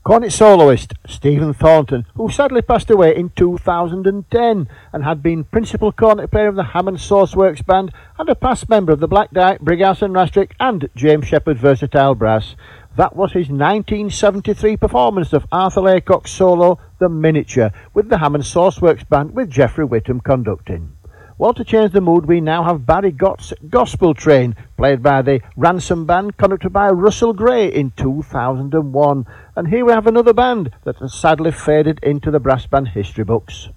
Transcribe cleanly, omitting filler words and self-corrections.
Cornet soloist Stephen Thornton, who sadly passed away in 2010 and had been principal cornet player of the Hammond Sourceworks Band and a past member of the Black Dyke, Brighouse and Rastrick and James Shepherd Versatile Brass. That was his 1973 performance of Arthur Laycock's solo The Miniature with the Hammond Sourceworks Band with Geoffrey Whittam conducting. Well, to change the mood, we now have Barry Gott's Gospel Train, played by the Ransom Band, conducted by Russell Gray in 2001. And here we have another band that has sadly faded into the brass band history books.